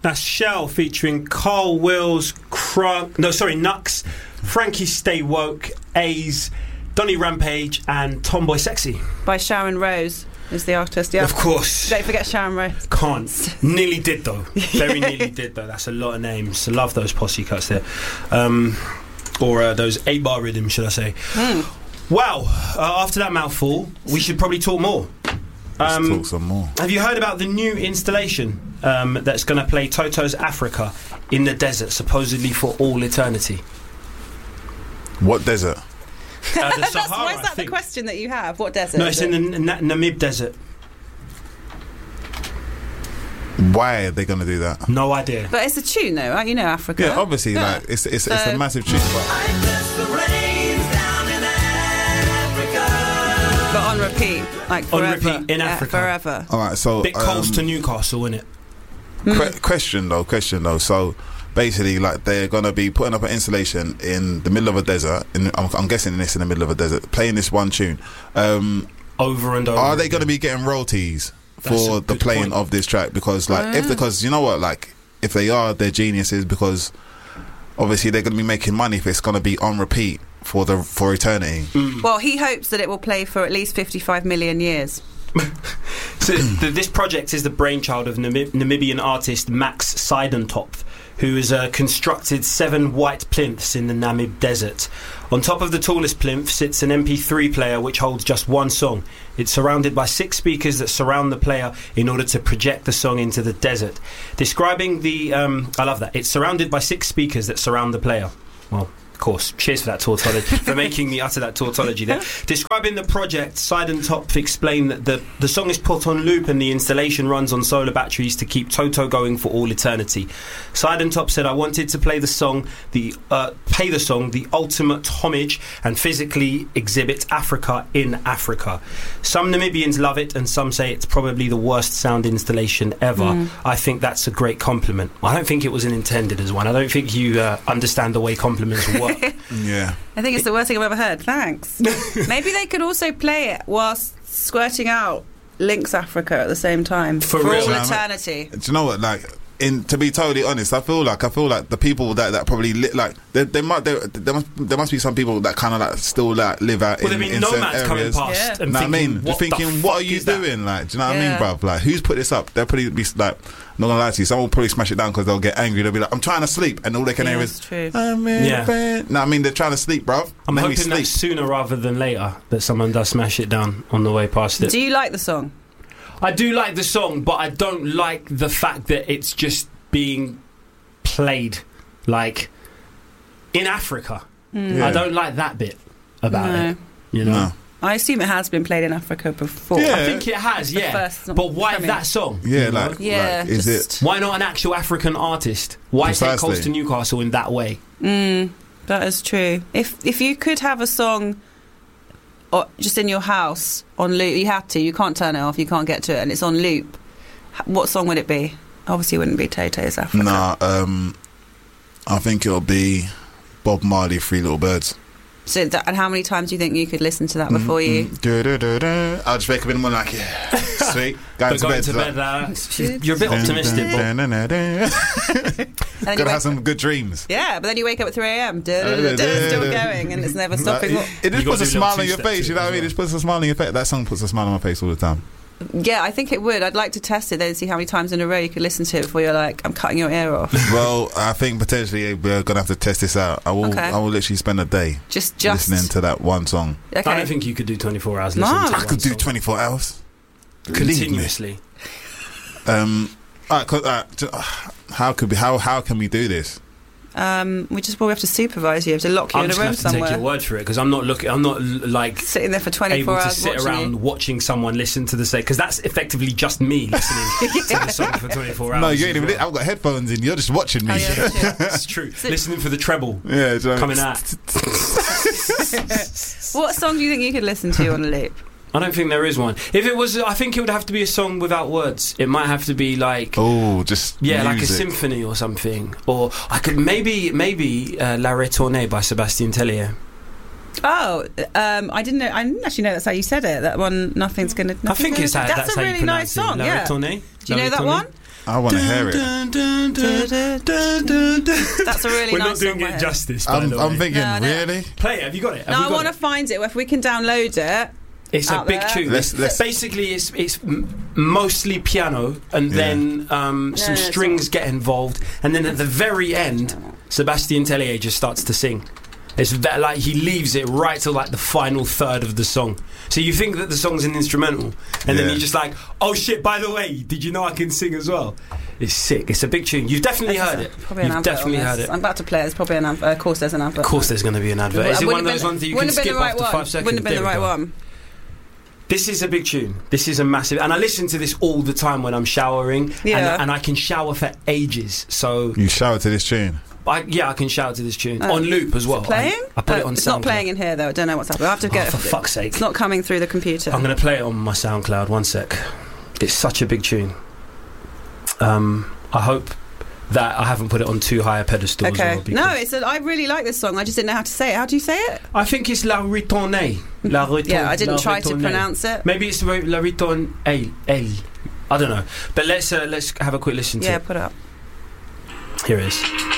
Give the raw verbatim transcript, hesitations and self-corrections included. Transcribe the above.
That's Shell featuring Carl Wills, Crunk, no, sorry, Nux, Frankie Stay Woke, A's, Donny Rampage, and Tomboy Sexy. By Sharon Rose is the artist, yeah. Of course. Don't forget Sharon Rose. Can't. Nearly did, though. Very nearly did, though. That's a lot of names. I love those posse cuts there. Um, or uh, those eight-bar rhythms, should I say. Mm. Wow. Uh, after that mouthful, we should probably talk more. Let's um, talk some more. Have you heard about the new installation um, that's going to play Toto's Africa in the desert, supposedly for all eternity? What desert? Uh, the That's, Sahara, why is I that the think. question that you have? What desert? No, it's in the N- Namib Desert. Why are they going to do that? No idea. But it's a tune, though, right? You know Africa. Yeah, obviously, Yeah. like it's it's, So- it's a massive tune. But But on repeat, like On forever. repeat, in Yeah, Africa. forever. all right, so Bit close um, to Newcastle, innit? que- question though, question though. So basically, like they're gonna be putting up an installation in the middle of a desert. In, I'm, I'm guessing this in the middle of a desert, playing this one tune. Um, Over and over. are they again. going to be getting royalties That's for a the good playing point. of this track? Because like, Oh, if yeah. because you know what, like if they are, they're geniuses because obviously they're going to be making money if it's going to be on repeat for the for eternity. Mm. Well, he hopes that it will play for at least fifty-five million years. So th- this project is the brainchild of Namib- Namibian artist Max Seidentopf, who has uh, constructed seven white plinths in the Namib Desert. On top of the tallest plinth sits an M P three player which holds just one song. It's surrounded by six speakers that surround the player in order to project the song into the desert. Describing the... Um, I love that. It's surrounded by six speakers that surround the player. Well... Of course, cheers for that tautology, for making me utter that tautology there. Describing the project, Seidentopf explained that the, the song is put on loop and the installation runs on solar batteries to keep Toto going for all eternity. Seidentopf said, I wanted to play the song, the uh, pay the song the ultimate homage and physically exhibit Africa in Africa. Some Namibians love it and some say it's probably the worst sound installation ever. Mm. I think that's a great compliment. I don't think it was intended as one. I don't think you uh, understand the way compliments work. Yeah, I think it's the worst thing I've ever heard. Thanks. Maybe they could also play it whilst squirting out Lynx Africa at the same time For for real. all Do you know what I eternity. do you know what? Like, in to be totally honest, I feel like I feel like the people that, that probably li- like they, they might there there must there must be some people that kind of like still like live out Well, in, there been in certain nomads coming areas. past Yeah. and Know what I thinking, mean, what just thinking, the what are fuck you is that? doing? Like, do you know what Yeah. I mean, bruv? Like, who's put this up? They'll probably be like, not gonna lie to you, someone will probably smash it down because they'll get angry. They'll be like, I'm trying to sleep, and all they can Yeah, hear that's is, true. I'm in Yeah. bed. No, I mean they're trying to sleep, bruv. I'm Let me hoping sleep. that sooner rather than later that someone does smash it down on the way past it. Do you like the song? I do like the song, but I don't like the fact that it's just being played like in Africa. Mm. Yeah. I don't like that bit about No. it. You know, No. I assume it has been played in Africa before. Yeah. I think it has, The yeah. first But why premiere. that song? Yeah, you know? like, Yeah, like, is just- it? Why not an actual African artist? Why take Precisely. Coast to Newcastle in that way? Mm, that is true. If if you could have a song or just in your house on loop, you had to. You can't turn it off. You can't get to it, and it's on loop. h- What song would it be? Obviously, it wouldn't be Toto's Africa. Nah, um, I think it'll be Bob Marley, Three Little Birds. So, that, and how many times do you think you could listen to that before you? Du-du-du-du. I'll just wake up in the morning like, yeah, sweet. Going But to going bed. to like, bed, uh, you're a bit optimistic, Bob. And then you Gotta wake- have some good dreams. yeah, but then you wake up at three a.m. Still going, and it's never stopping. Like, it, it just You puts gotta a do smile little on your two-step face. to You it know what I as mean? It well. just puts a smile on your face. That song puts a smile on my face all the time. Yeah, I think it would. I'd like to test it, then see how many times in a row you could listen to it before you're like, I'm cutting your ear off. Well, I think potentially we're gonna have to test this out. I will. Okay. I will literally spend a day Just, just listening to that one song. Okay. I don't think you could do twenty-four hours No. listening to I one could do song. twenty-four hours Believe me. continuously. Um, all right, 'cause, uh, j- uh, how could we? How how can we do this? Um, we just probably have to supervise you. We have to lock you I'm in a just gonna room have to take somewhere. your word for it because I'm not looking. I'm not l- like Sitting there for able twenty-four to hours sit watching around you. watching someone listen to the song because that's effectively just me listening to the song for twenty-four hours. No, you ain't as even. well. I've got headphones in. You're just watching me. Oh, yeah, that's true. It's true. So- Listening for the treble Yeah, do you know what I coming mean? out. What song do you think you could listen to on a loop? I don't think there is one. If it was, I think it would have to be a song without words. It might have to be like. Oh, just Yeah, like a music. symphony or something. Or I could maybe maybe uh, La Retournée by Sébastien Tellier. Oh, um, I didn't know. I didn't actually know that's how you said it. That one, nothing's gonna. I think it's how, that's, that's a how really you nice pronounce song. it. La Yeah. Retournée. Do you La know that Retournée? one? I want to hear it. That's a really We're nice not doing song. it justice. By I'm, the I'm way. thinking, No, no. really? Play it. Have you got it? Have No, you I got want to it? find it. If we can download it. It's a out big there. tune. Let's- let's- Basically, it's it's m- mostly piano, and Yeah. then um, No, some no, it's strings not. get involved, and then at the very end, Sebastian Tellier just starts to sing. It's ve- like he leaves it right to like the final third of the song. So you think that the song's an instrumental, and then Yeah. you're just like, "Oh shit! By the way, did you know I can sing as well?" It's sick. It's a big tune. You've definitely There's heard a- it. Probably an You've advert definitely on heard this. it. I'm about to play it. There's probably an advert. Of course, there's an advert. Of course, there's going to be an advert. Is it one of those ones that you can wouldn't have been skip the right after one. five seconds? Wouldn't have been There the we right go. one. This is a big tune. This is a massive, and I listen to this all the time when I'm showering, Yeah. and, and I can shower for ages. So, You shout to this tune. I, yeah, I can shower to this tune Oh. on loop as well. Is it playing? I, I put Uh, it on. It's SoundCloud. not playing in here though. I don't know what's happening. I have to Oh, get for it. fuck's sake! It's not coming through the computer. I'm going to play it on my SoundCloud. One sec. It's such a big tune. Um, I hope that I haven't put it on too high a pedestal. Okay. As well, because No, it's a, I really like this song. I just didn't know how to say it. How do you say it? I think it's La Ritournée. La Ritournée. Yeah, I didn't La try to Ritournée. pronounce it. Maybe it's La Ritournée. Elle. I don't know. But let's uh, let's have a quick listen to Yeah, it. put it up. Here it is.